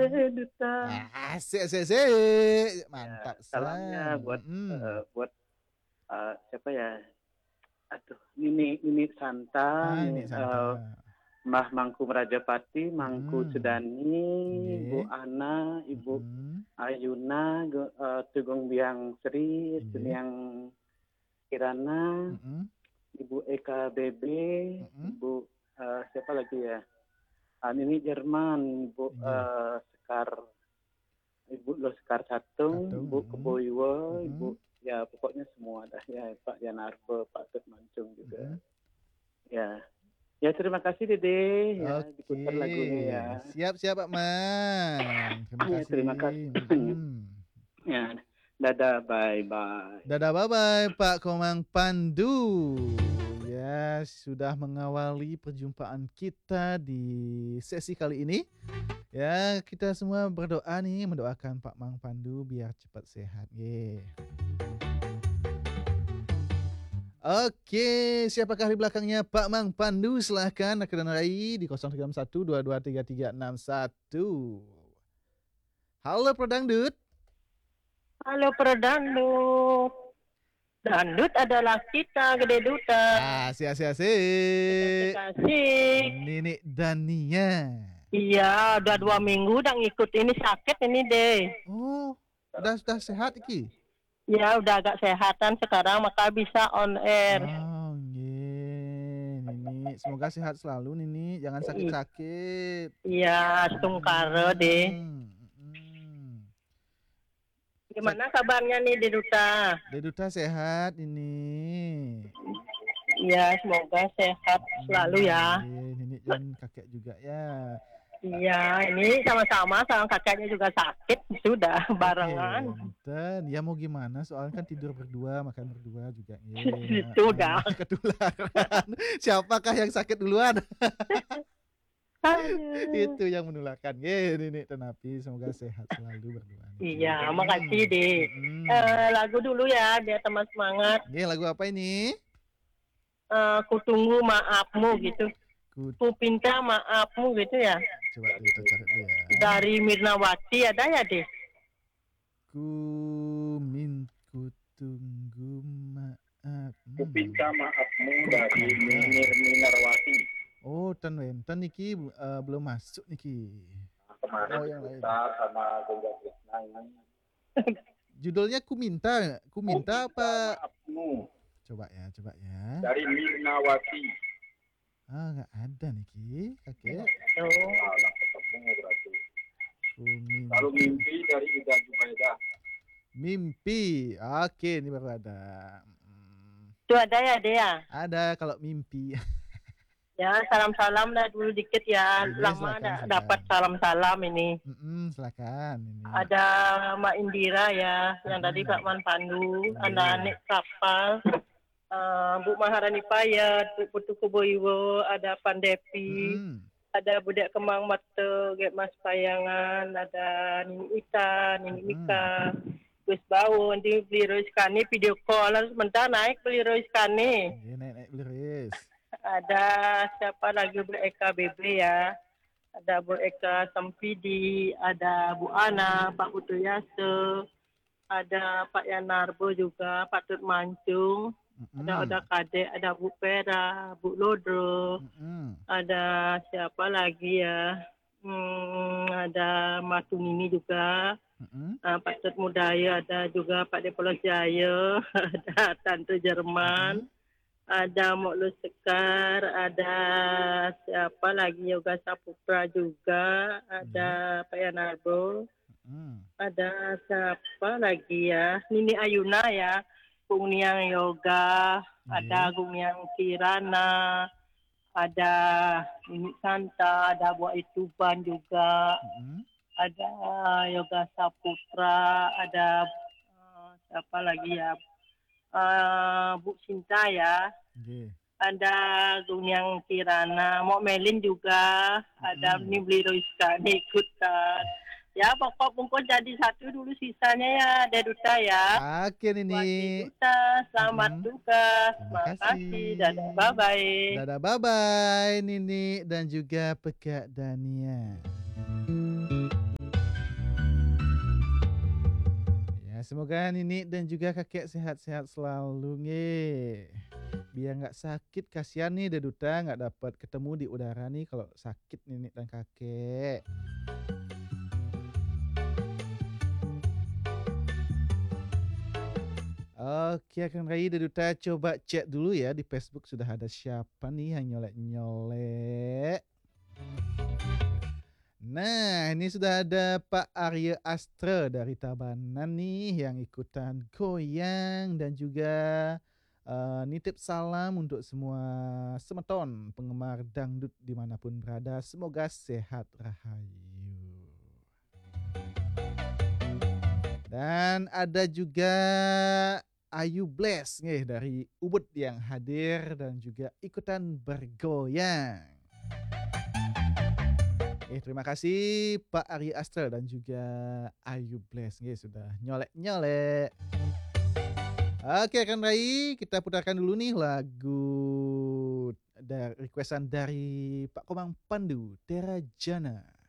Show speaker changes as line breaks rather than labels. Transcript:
Duta.
Asik, asik, asik.
Ya,
Mantap,
salamnya
San.
buat siapa ya? Aduh, Nini Santa,
Ah, ini Santa.
Mbah Mangku Rajapati, Mangku
Mm-mm.
Sudani, Ibu
Nggih.
Ana, Ibu
Mm-mm.
Ayuna, Tugong Biang Sri,
Nggih.
Tuniang Kirana,
Mm-mm.
Ibu Eka Bebe,
Mm-mm.
Ibu siapa lagi ya? Nini Jerman, Ibu
Nggih.
Sekar, Ibu Lo Sekar Catung,
Katung.
Ibu
Mm-mm.
Keboiwa, Ibu
Mm-mm.
ya pokoknya semua dah ya Pak Yanarko, Pak Tut Mancung juga.
Mm-mm.
Ya, ya terima kasih Dede ya
Oke.
diputar lagunya ya.
Siap-siap, Pak Man. Terima
Ya terima
kasih.
kasih.
Mm-mm.
Ya, dadah, bye bye.
Dadah, bye-bye, Pak Komang Pandu. Ya, sudah mengawali perjumpaan kita di sesi kali ini. Ya, kita semua berdoa nih, mendoakan Pak Mang Pandu biar cepat sehat. Ye. Oke, siapakah di belakangnya Pak Mang Pandu? Silahkan akan rai di 0312233361. Halo, Prodangdut.
Halo Perdandut. Dandut adalah kita, Gede Duta.
Asik.
Kasih.
Nenek Dania.
Iya, udah 2 minggu udah ngikut ini sakit ini deh.
Oh, sudah sehat iki?
Ya, udah agak sehatan sekarang, maka bisa on air.
Oh, Nini, semoga sehat selalu Nini, jangan sakit-sakit.
Iya, sungkara deh. Gimana kabarnya nih Deduta?
Deduta sehat ini.
Iya, semoga sehat selalu ya.
Nini dan kakek juga ya.
Iya, ini sama-sama sama kakaknya juga sakit, sudah barengan.
Dan ya mau gimana, soalnya kan tidur berdua, makan berdua juga.
Sudah.
Ketularan. Siapakah yang sakit duluan? Itu yang menularkan. Nini Tenapi, semoga sehat selalu berdua.
Iya, makasih deh. Lagu dulu ya, biar teman semangat.
Lagu apa ini?
Ku tunggu maafmu gitu. Ku pinta maafmu gitu ya.
Coba kita cari dulu ya.
Dari Mirnawati ada ya deh.
Ku tunggu maaf.
Ku pinta maafmu dari Mirnawati.
Oh, ten niki belum masuk niki.
Kemarin
yang lain.
Sama Gongga Krishna yang
judulnya ku minta apa?
Maafmu.
Coba ya.
Dari Mirnawati.
Nggak ada niki, kakek.
Ketemu berarti. Lalu mimpi dari Ida Jubaida.
Mimpi, oke ini baru ada.
Itu ada ya dia.
Ada kalau mimpi.
Ya, salam-salam lah dulu dikit ya. Lama dapat salam-salam ini.
Silakan. Ini.
Ada Mbak Indira ya, yang tadi Pak Man Pandu, ada Anik Kapal, Bu Maharani Payat, Bu Putu Kuboiwo, ada Pandepi, ada Budak Kemang Mata, Gek Mas Payangan, ada Nini Ita, Nini Mika, Gus Bawon, di beli Roiskani video call, lalu sebentar naik beli Roiskani.
Naik beli Rois.
Ada siapa lagi Bu Eka BB ya, ada Bu Eka Sampidi, ada Bu Ana, Pak Putu Yase, ada Pak Yanarbo juga, Pak Tut Mancung, ada Kadek, ada Bu Pera, Bu Lodro, ada siapa lagi ya, ada Matunini juga, Pak Tut Mudaya, ada juga Pak Depolos Jaya, ada Tante Jerman, ada Moklu Sekar, ada siapa lagi, Yoga Saputra juga, ada Pak Yanarbo, ada siapa lagi ya, Nini Ayuna ya, Gungyang Yoga, ada Gungyang Kirana, ada Nini Santa, ada Buat Ituban juga, ada Yoga Saputra, ada siapa lagi ya, Bu Sinta ya, ada Gungyang Kirana, Mok Melin juga, ada Nibli Roiska, ikutan. Ya pokok bungkus jadi satu dulu sisanya ya Deduta ya.
Oke Nini.
Deduta, selamat tugas. Terima kasih. Dadah bye-bye.
Dadah bye-bye Nini dan juga Pekak Dania. semoga Nini dan juga kakek sehat-sehat selalu nge. Biar nggak sakit, kasihan nih Deduta nggak dapat ketemu di udara nih kalau sakit Nini dan kakek. Oke, Kang Rai Deduta coba cek dulu ya di Facebook sudah ada siapa nih yang nyolek-nyolek. Nah, ini sudah ada Pak Arya Astra dari Tabanan nih yang ikutan goyang dan juga nitip salam untuk semua semeton penggemar dangdut dimanapun berada. Semoga sehat rahayu. Dan ada juga Ayu Bless nih dari Ubud yang hadir dan juga ikutan bergoyang. Terima kasih Pak Ari Astra dan juga Ayu Bless nih sudah nyolek-nyolek. Oke kan Rai, kita putarkan dulu nih lagu dari requestan dari Pak Komang Pandu, Terajana.